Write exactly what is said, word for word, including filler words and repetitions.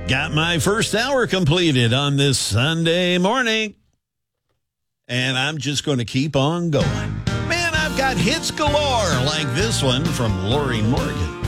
Got my first hour completed on this Sunday morning. And I'm just going to keep on going. Man, I've got hits galore like this one from Lori Morgan.